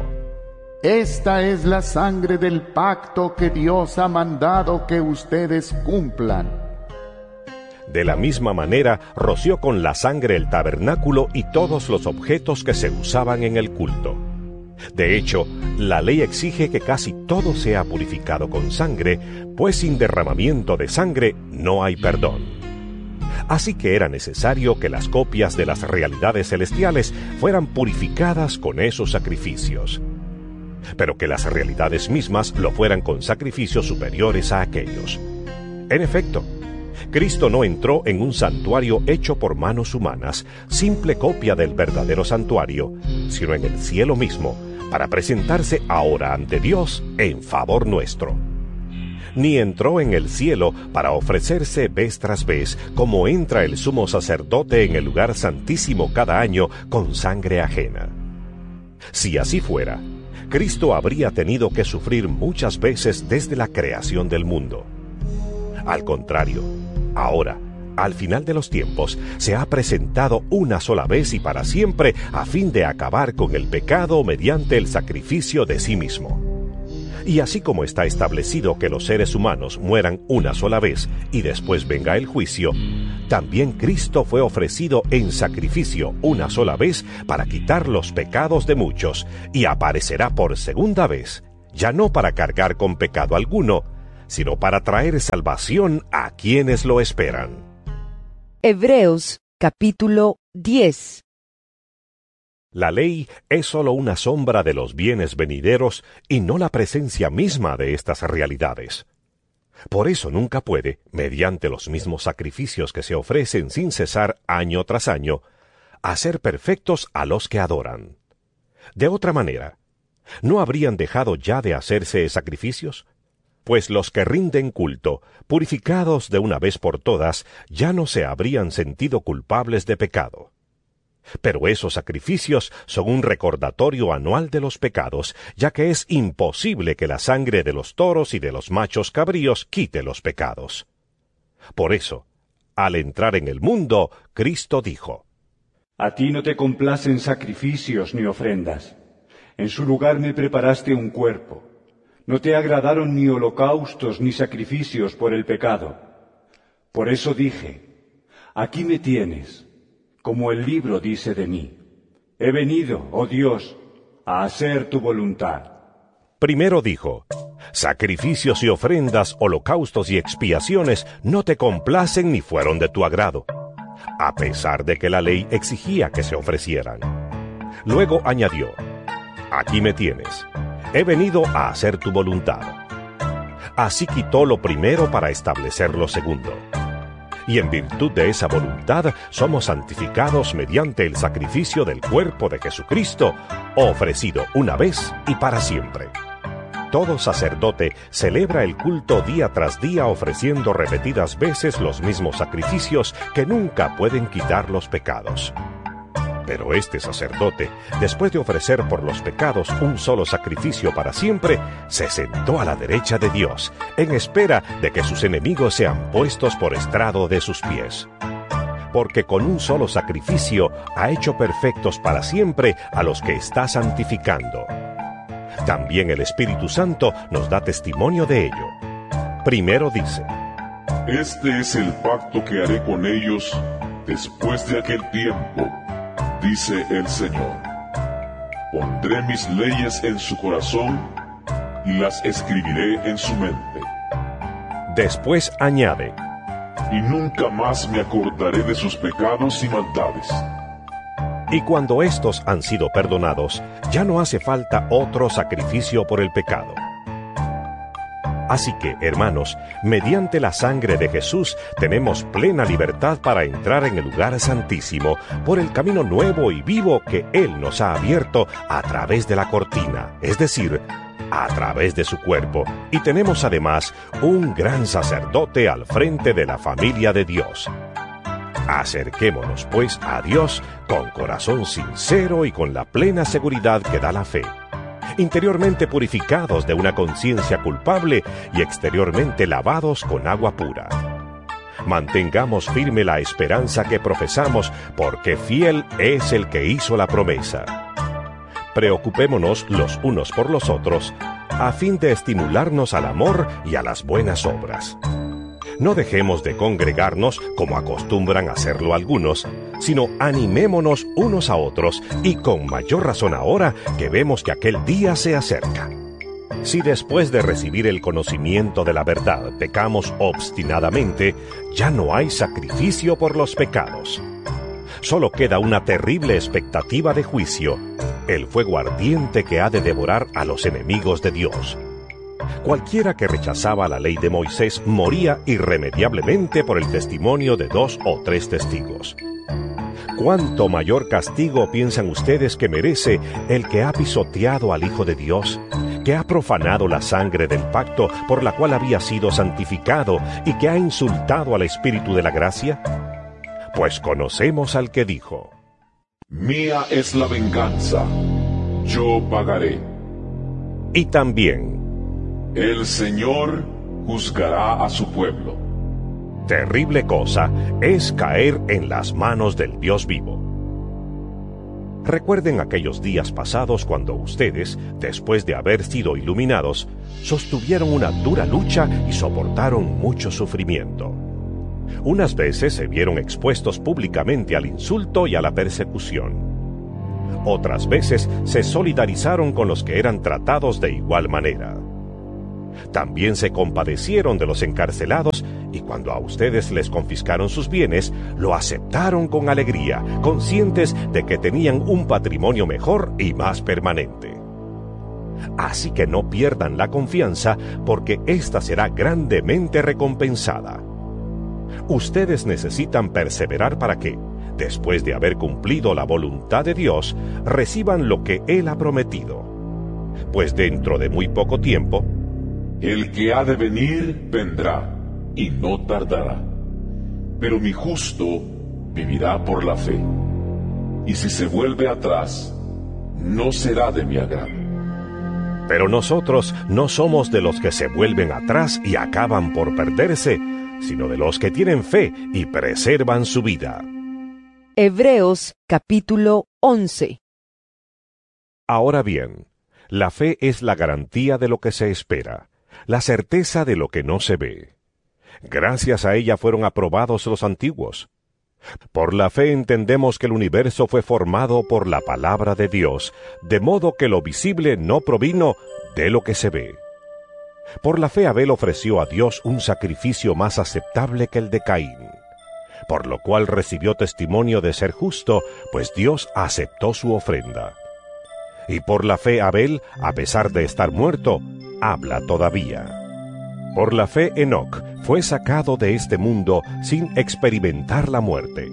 Esta es la sangre del pacto que Dios ha mandado que ustedes cumplan. De la misma manera, roció con la sangre el tabernáculo y todos los objetos que se usaban en el culto. De hecho, la ley exige que casi todo sea purificado con sangre, pues sin derramamiento de sangre no hay perdón. Así que era necesario que las copias de las realidades celestiales fueran purificadas con esos sacrificios, pero que las realidades mismas lo fueran con sacrificios superiores a aquellos. En efecto, Cristo no entró en un santuario hecho por manos humanas, simple copia del verdadero santuario, sino en el cielo mismo, para presentarse ahora ante Dios en favor nuestro. Ni entró en el cielo para ofrecerse vez tras vez, como entra el sumo sacerdote en el lugar santísimo cada año con sangre ajena. Si así fuera, Cristo habría tenido que sufrir muchas veces desde la creación del mundo. Al contrario, ahora, al final de los tiempos, se ha presentado una sola vez y para siempre a fin de acabar con el pecado mediante el sacrificio de sí mismo. Y así como está establecido que los seres humanos mueran una sola vez y después venga el juicio, también Cristo fue ofrecido en sacrificio una sola vez para quitar los pecados de muchos, y aparecerá por segunda vez, ya no para cargar con pecado alguno, sino para traer salvación a quienes lo esperan. Hebreos capítulo diez. La ley es sólo una sombra de los bienes venideros y no la presencia misma de estas realidades. Por eso nunca puede, mediante los mismos sacrificios que se ofrecen sin cesar año tras año, hacer perfectos a los que adoran. De otra manera, ¿no habrían dejado ya de hacerse sacrificios? Pues los que rinden culto, purificados de una vez por todas, ya no se habrían sentido culpables de pecado. Pero esos sacrificios son un recordatorio anual de los pecados, ya que es imposible que la sangre de los toros y de los machos cabríos quite los pecados. Por eso, al entrar en el mundo, Cristo dijo: A ti no te complacen sacrificios ni ofrendas. En su lugar me preparaste un cuerpo. No te agradaron ni holocaustos ni sacrificios por el pecado. Por eso dije: aquí me tienes. Como el libro dice de mí, he venido, oh Dios, a hacer tu voluntad. Primero dijo: sacrificios y ofrendas, holocaustos y expiaciones no te complacen ni fueron de tu agrado, a pesar de que la ley exigía que se ofrecieran. Luego añadió: aquí me tienes, he venido a hacer tu voluntad. Así quitó lo primero para establecer lo segundo. Y en virtud de esa voluntad somos santificados mediante el sacrificio del cuerpo de Jesucristo, ofrecido una vez y para siempre. Todo sacerdote celebra el culto día tras día ofreciendo repetidas veces los mismos sacrificios que nunca pueden quitar los pecados. Pero este sacerdote, después de ofrecer por los pecados un solo sacrificio para siempre, se sentó a la derecha de Dios, en espera de que sus enemigos sean puestos por estrado de sus pies. Porque con un solo sacrificio ha hecho perfectos para siempre a los que está santificando. También el Espíritu Santo nos da testimonio de ello. Primero dice: Este es el pacto que haré con ellos después de aquel tiempo, dice el Señor. Pondré mis leyes en su corazón y las escribiré en su mente. Después añade: y nunca más me acordaré de sus pecados y maldades. Y cuando estos han sido perdonados, ya no hace falta otro sacrificio por el pecado. Así que, hermanos, mediante la sangre de Jesús tenemos plena libertad para entrar en el lugar santísimo por el camino nuevo y vivo que Él nos ha abierto a través de la cortina, es decir, a través de su cuerpo. Y tenemos además un gran sacerdote al frente de la familia de Dios. Acerquémonos, pues, a Dios con corazón sincero y con la plena seguridad que da la fe, interiormente purificados de una conciencia culpable y exteriormente lavados con agua pura. Mantengamos firme la esperanza que profesamos, porque fiel es el que hizo la promesa. Preocupémonos los unos por los otros, a fin de estimularnos al amor y a las buenas obras. No dejemos de congregarnos como acostumbran hacerlo algunos, sino animémonos unos a otros, y con mayor razón ahora que vemos que aquel día se acerca. Si después de recibir el conocimiento de la verdad pecamos obstinadamente, ya no hay sacrificio por los pecados. Solo queda una terrible expectativa de juicio, el fuego ardiente que ha de devorar a los enemigos de Dios. Cualquiera que rechazaba la ley de Moisés moría irremediablemente por el testimonio de dos o tres testigos. ¿Cuánto mayor castigo piensan ustedes que merece el que ha pisoteado al Hijo de Dios, que ha profanado la sangre del pacto por la cual había sido santificado y que ha insultado al Espíritu de la gracia? Pues conocemos al que dijo: Mía es la venganza, yo pagaré. Y también: el Señor juzgará a su pueblo. Terrible cosa es caer en las manos del Dios vivo. Recuerden aquellos días pasados cuando ustedes, después de haber sido iluminados, sostuvieron una dura lucha y soportaron mucho sufrimiento. Unas veces se vieron expuestos públicamente al insulto y a la persecución. Otras veces se solidarizaron con los que eran tratados de igual manera. También se compadecieron de los encarcelados y cuando a ustedes les confiscaron sus bienes, lo aceptaron con alegría, conscientes de que tenían un patrimonio mejor y más permanente. Así que no pierdan la confianza, porque ésta será grandemente recompensada. Ustedes necesitan perseverar para que, después de haber cumplido la voluntad de Dios, reciban lo que Él ha prometido. Pues dentro de muy poco tiempo, el que ha de venir vendrá, y no tardará. Pero mi justo vivirá por la fe. Y si se vuelve atrás, no será de mi agrado. Pero nosotros no somos de los que se vuelven atrás y acaban por perderse, sino de los que tienen fe y preservan su vida. Hebreos capítulo once. Ahora bien, la fe es la garantía de lo que se espera, la certeza de lo que no se ve. Gracias a ella fueron aprobados los antiguos. Por la fe entendemos que el universo fue formado por la palabra de Dios, de modo que lo visible no provino de lo que se ve. Por la fe Abel ofreció a Dios un sacrificio más aceptable que el de Caín, por lo cual recibió testimonio de ser justo, pues Dios aceptó su ofrenda. Y por la fe Abel, a pesar de estar muerto, habla todavía. Por la fe Enoc fue sacado de este mundo sin experimentar la muerte.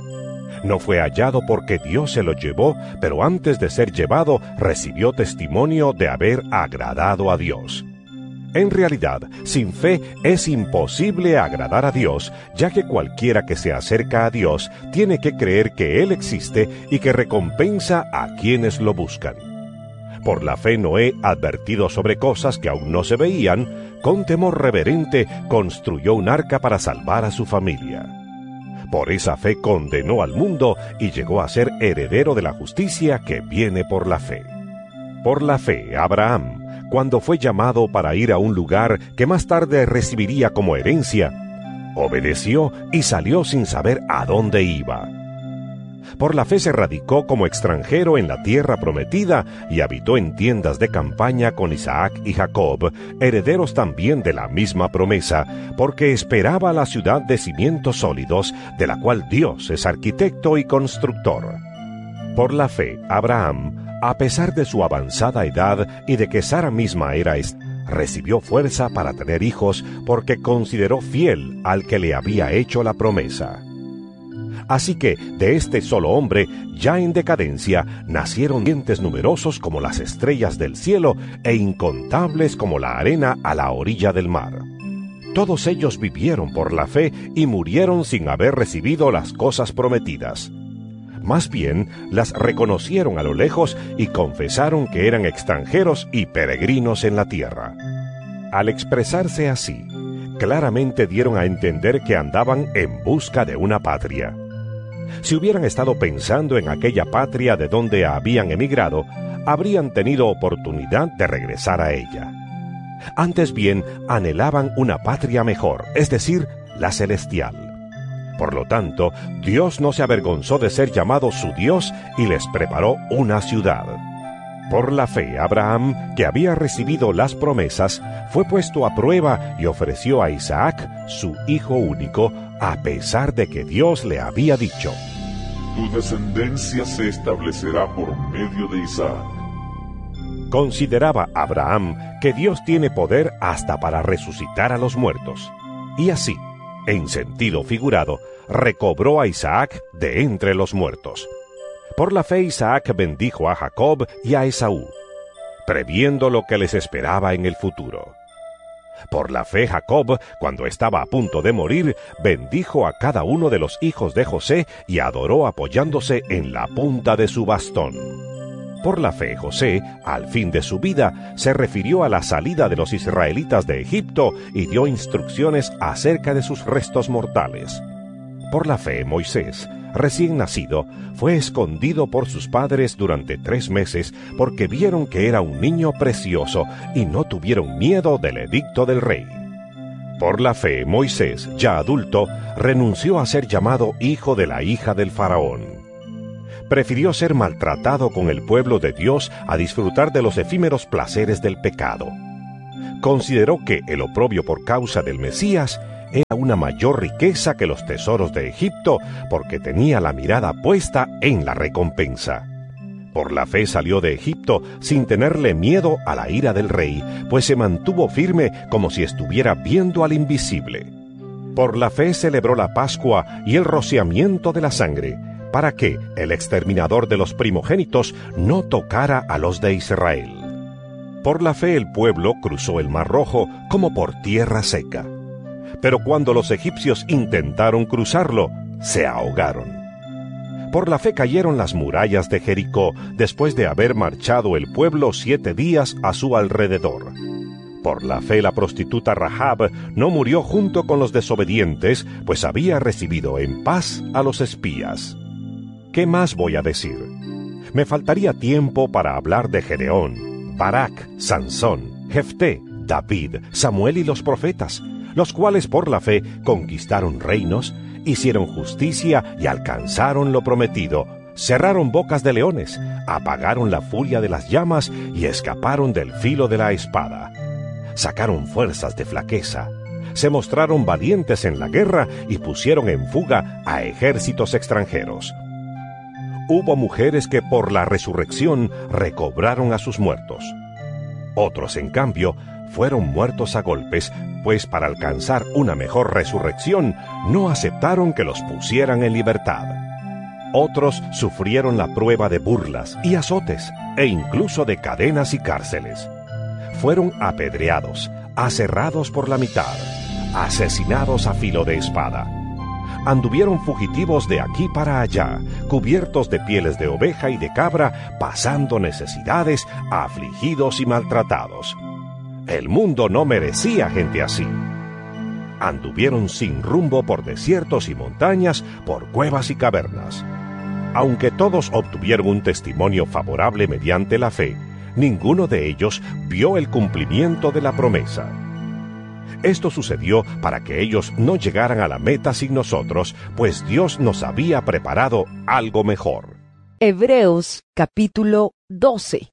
No fue hallado porque Dios se lo llevó, pero antes de ser llevado recibió testimonio de haber agradado a Dios. En realidad, sin fe es imposible agradar a Dios, ya que cualquiera que se acerca a Dios tiene que creer que Él existe y que recompensa a quienes lo buscan. Por la fe Noé, advertido sobre cosas que aún no se veían, con temor reverente construyó un arca para salvar a su familia. Por esa fe condenó al mundo y llegó a ser heredero de la justicia que viene por la fe. Por la fe, Abraham, cuando fue llamado para ir a un lugar que más tarde recibiría como herencia, obedeció y salió sin saber a dónde iba. Por la fe se radicó como extranjero en la tierra prometida y habitó en tiendas de campaña con Isaac y Jacob, herederos también de la misma promesa, porque esperaba la ciudad de cimientos sólidos, de la cual Dios es arquitecto y constructor. Por la fe, Abraham, a pesar de su avanzada edad y de que Sara misma era est- recibió fuerza para tener hijos porque consideró fiel al que le había hecho la promesa. Así que, de este solo hombre, ya en decadencia, nacieron dientes numerosos como las estrellas del cielo e incontables como la arena a la orilla del mar. Todos ellos vivieron por la fe y murieron sin haber recibido las cosas prometidas. Más bien, las reconocieron a lo lejos y confesaron que eran extranjeros y peregrinos en la tierra. Al expresarse así, claramente dieron a entender que andaban en busca de una patria. Si hubieran estado pensando en aquella patria de donde habían emigrado, habrían tenido oportunidad de regresar a ella. Antes bien, anhelaban una patria mejor, es decir, la celestial. Por lo tanto, Dios no se avergonzó de ser llamado su Dios y les preparó una ciudad. Por la fe, Abraham, que había recibido las promesas, fue puesto a prueba y ofreció a Isaac, su hijo único, a pesar de que Dios le había dicho: Tu descendencia se establecerá por medio de Isaac. Consideraba Abraham que Dios tiene poder hasta para resucitar a los muertos. Y así, en sentido figurado, recobró a Isaac de entre los muertos. Por la fe Isaac bendijo a Jacob y a Esaú, previendo lo que les esperaba en el futuro. Por la fe Jacob, cuando estaba a punto de morir, bendijo a cada uno de los hijos de José y adoró apoyándose en la punta de su bastón. Por la fe José, al fin de su vida, se refirió a la salida de los israelitas de Egipto y dio instrucciones acerca de sus restos mortales. Por la fe, Moisés, recién nacido, fue escondido por sus padres durante tres meses porque vieron que era un niño precioso y no tuvieron miedo del edicto del rey. Por la fe, Moisés, ya adulto, renunció a ser llamado hijo de la hija del faraón. Prefirió ser maltratado con el pueblo de Dios a disfrutar de los efímeros placeres del pecado. Consideró que el oprobio por causa del Mesías era una mayor riqueza que los tesoros de Egipto, porque tenía la mirada puesta en la recompensa. Por la fe salió de Egipto sin tenerle miedo a la ira del rey, pues se mantuvo firme como si estuviera viendo al invisible. Por la fe celebró la Pascua y el rociamiento de la sangre, para que el exterminador de los primogénitos no tocara a los de Israel. Por la fe el pueblo cruzó el Mar Rojo como por tierra seca. Pero cuando los egipcios intentaron cruzarlo, se ahogaron. Por la fe cayeron las murallas de Jericó, después de haber marchado el pueblo siete días a su alrededor. Por la fe la prostituta Rahab no murió junto con los desobedientes, pues había recibido en paz a los espías. ¿Qué más voy a decir? Me faltaría tiempo para hablar de Gedeón, Barak, Sansón, Jefté, David, Samuel y los profetas, los cuales por la fe conquistaron reinos, hicieron justicia y alcanzaron lo prometido, cerraron bocas de leones, apagaron la furia de las llamas y escaparon del filo de la espada. Sacaron fuerzas de flaqueza, se mostraron valientes en la guerra y pusieron en fuga a ejércitos extranjeros. Hubo mujeres que por la resurrección recobraron a sus muertos. Otros, en cambio, fueron muertos a golpes, pues para alcanzar una mejor resurrección no aceptaron que los pusieran en libertad. Otros sufrieron la prueba de burlas y azotes, e incluso de cadenas y cárceles. Fueron apedreados, aserrados por la mitad, asesinados a filo de espada. Anduvieron fugitivos de aquí para allá, cubiertos de pieles de oveja y de cabra, pasando necesidades, afligidos y maltratados. El mundo no merecía gente así. Anduvieron sin rumbo por desiertos y montañas, por cuevas y cavernas. Aunque todos obtuvieron un testimonio favorable mediante la fe, ninguno de ellos vio el cumplimiento de la promesa. Esto sucedió para que ellos no llegaran a la meta sin nosotros, pues Dios nos había preparado algo mejor. Hebreos capítulo doce.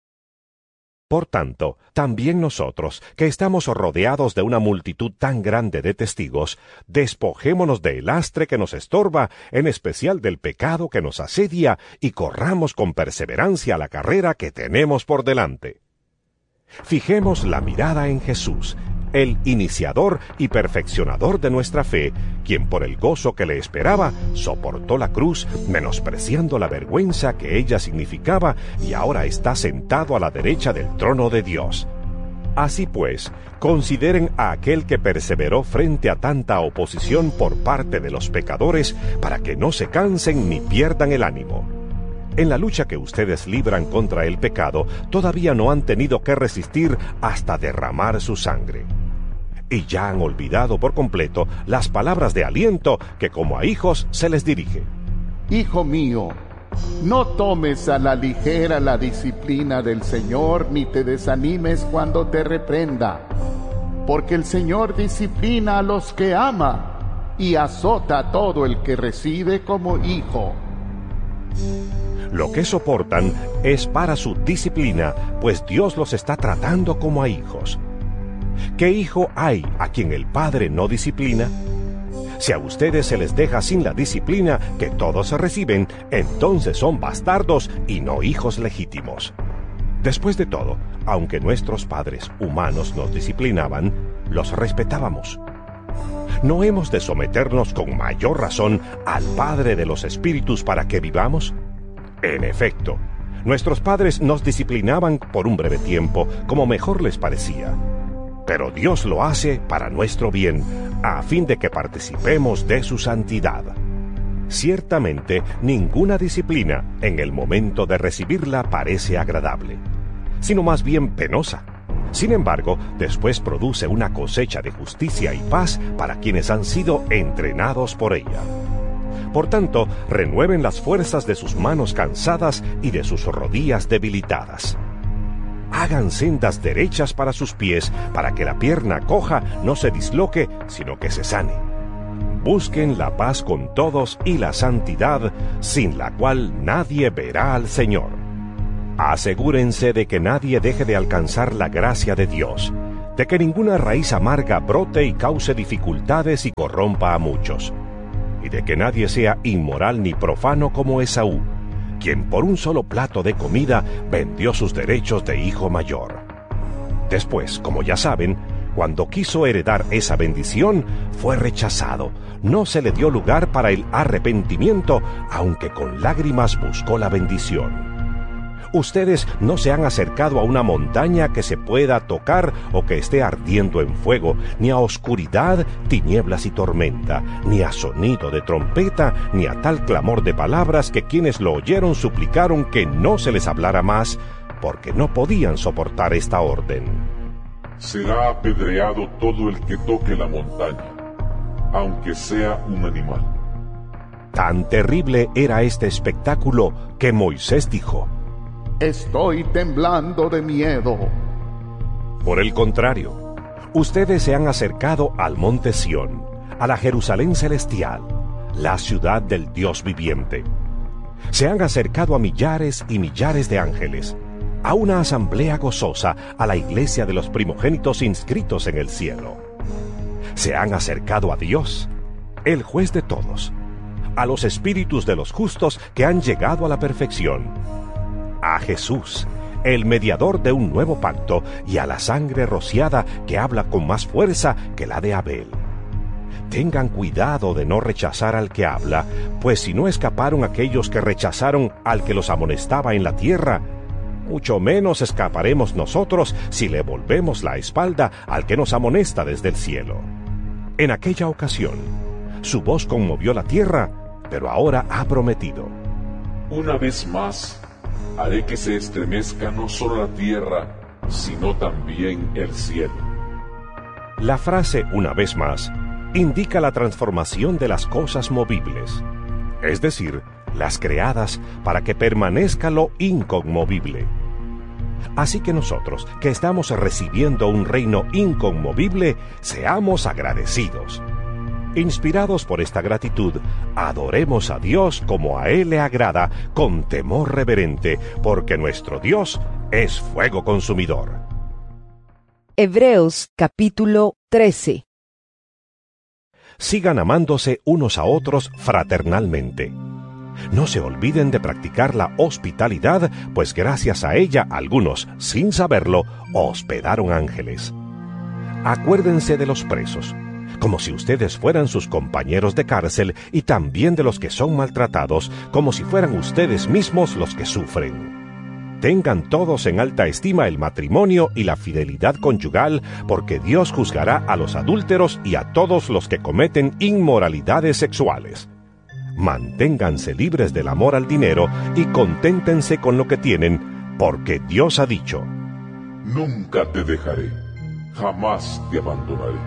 Por tanto, también nosotros, que estamos rodeados de una multitud tan grande de testigos, despojémonos del lastre que nos estorba, en especial del pecado que nos asedia, y corramos con perseverancia la carrera que tenemos por delante. Fijemos la mirada en Jesús, el iniciador y perfeccionador de nuestra fe, quien por el gozo que le esperaba, soportó la cruz, menospreciando la vergüenza que ella significaba, y ahora está sentado a la derecha del trono de Dios. Así pues, consideren a aquel que perseveró frente a tanta oposición por parte de los pecadores, para que no se cansen ni pierdan el ánimo. En la lucha que ustedes libran contra el pecado, todavía no han tenido que resistir hasta derramar su sangre. Y ya han olvidado por completo las palabras de aliento que como a hijos se les dirige. Hijo mío, no tomes a la ligera la disciplina del Señor, ni te desanimes cuando te reprenda, porque el Señor disciplina a los que ama y azota a todo el que recibe como hijo. Lo que soportan es para su disciplina, pues Dios los está tratando como a hijos. ¿Qué hijo hay a quien el Padre no disciplina? Si a ustedes se les deja sin la disciplina que todos reciben, entonces son bastardos y no hijos legítimos. Después de todo, aunque nuestros padres humanos nos disciplinaban, los respetábamos. ¿No hemos de someternos con mayor razón al Padre de los Espíritus para que vivamos? En efecto, nuestros padres nos disciplinaban por un breve tiempo, como mejor les parecía. Pero Dios lo hace para nuestro bien, a fin de que participemos de su santidad. Ciertamente, ninguna disciplina, en el momento de recibirla, parece agradable, sino más bien penosa. Sin embargo, después produce una cosecha de justicia y paz para quienes han sido entrenados por ella. Por tanto, renueven las fuerzas de sus manos cansadas y de sus rodillas debilitadas. Hagan sendas derechas para sus pies, para que la pierna coja no se disloque, sino que se sane. Busquen la paz con todos y la santidad, sin la cual nadie verá al Señor. Asegúrense de que nadie deje de alcanzar la gracia de Dios, de que ninguna raíz amarga brote y cause dificultades y corrompa a muchos, y de que nadie sea inmoral ni profano como Esaú, quien por un solo plato de comida vendió sus derechos de hijo mayor. Después, como ya saben, cuando quiso heredar esa bendición, fue rechazado. No se le dio lugar para el arrepentimiento, aunque con lágrimas buscó la bendición. Ustedes no se han acercado a una montaña que se pueda tocar o que esté ardiendo en fuego, ni a oscuridad, tinieblas y tormenta, ni a sonido de trompeta, ni a tal clamor de palabras que quienes lo oyeron suplicaron que no se les hablara más, porque no podían soportar esta orden. Será apedreado todo el que toque la montaña, aunque sea un animal. Tan terrible era este espectáculo que Moisés dijo: Estoy temblando de miedo. Por el contrario, ustedes se han acercado al monte Sión, a la Jerusalén celestial, la ciudad del Dios viviente. Se han acercado a millares y millares de ángeles, a una asamblea gozosa, a la iglesia de los primogénitos inscritos en el cielo. Se han acercado a Dios, el juez de todos, a los espíritus de los justos que han llegado a la perfección, a Jesús, el mediador de un nuevo pacto, y a la sangre rociada que habla con más fuerza que la de Abel. Tengan cuidado de no rechazar al que habla, pues si no escaparon aquellos que rechazaron al que los amonestaba en la tierra, mucho menos escaparemos nosotros si le volvemos la espalda al que nos amonesta desde el cielo. En aquella ocasión, su voz conmovió la tierra, pero ahora ha prometido: Una vez más, haré que se estremezca no solo la tierra, sino también el cielo. La frase "una vez más" indica la transformación de las cosas movibles, es decir, las creadas para que permanezca lo inconmovible. Así que nosotros, que estamos recibiendo un reino inconmovible, seamos agradecidos. Inspirados por esta gratitud, adoremos a Dios como a Él le agrada, con temor reverente, porque nuestro Dios es fuego consumidor. Hebreos capítulo trece. Sigan amándose unos a otros fraternalmente. No se olviden de practicar la hospitalidad, pues gracias a ella algunos, sin saberlo, hospedaron ángeles. Acuérdense de los presos, como si ustedes fueran sus compañeros de cárcel, y también de los que son maltratados, como si fueran ustedes mismos los que sufren. Tengan todos en alta estima el matrimonio y la fidelidad conyugal, porque Dios juzgará a los adúlteros y a todos los que cometen inmoralidades sexuales. Manténganse libres del amor al dinero y conténtense con lo que tienen, porque Dios ha dicho: Nunca te dejaré, jamás te abandonaré.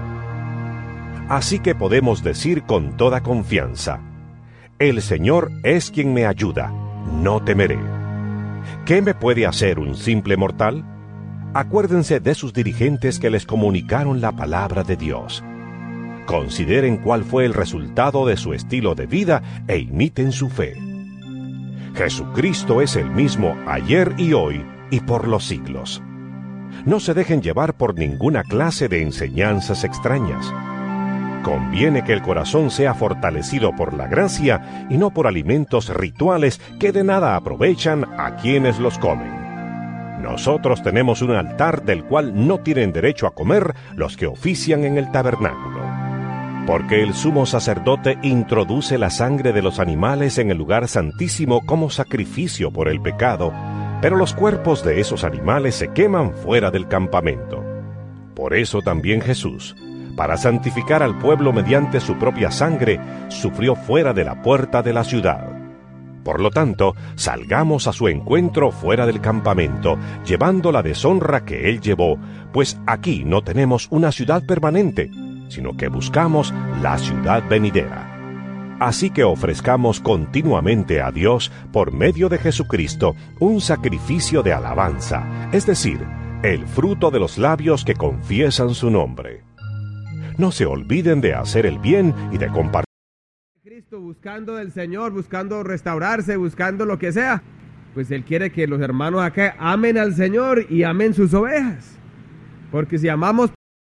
Así que podemos decir con toda confianza: El Señor es quien me ayuda, no temeré. ¿Qué me puede hacer un simple mortal? Acuérdense de sus dirigentes que les comunicaron la palabra de Dios. Consideren cuál fue el resultado de su estilo de vida e imiten su fe. Jesucristo es el mismo ayer y hoy y por los siglos. No se dejen llevar por ninguna clase de enseñanzas extrañas. Conviene que el corazón sea fortalecido por la gracia y no por alimentos rituales que de nada aprovechan a quienes los comen. Nosotros tenemos un altar del cual no tienen derecho a comer los que ofician en el tabernáculo. Porque el sumo sacerdote introduce la sangre de los animales en el lugar santísimo como sacrificio por el pecado, pero los cuerpos de esos animales se queman fuera del campamento. Por eso también Jesús, para santificar al pueblo mediante su propia sangre, sufrió fuera de la puerta de la ciudad. Por lo tanto, salgamos a su encuentro fuera del campamento, llevando la deshonra que él llevó, pues aquí no tenemos una ciudad permanente, sino que buscamos la ciudad venidera. Así que ofrezcamos continuamente a Dios, por medio de Jesucristo, un sacrificio de alabanza, es decir, el fruto de los labios que confiesan su nombre. No se olviden de hacer el bien y de compartir. Cristo, buscando del Señor, buscando restaurarse, buscando lo que sea, pues Él quiere que los hermanos acá amen al Señor y amen sus ovejas. Porque si amamos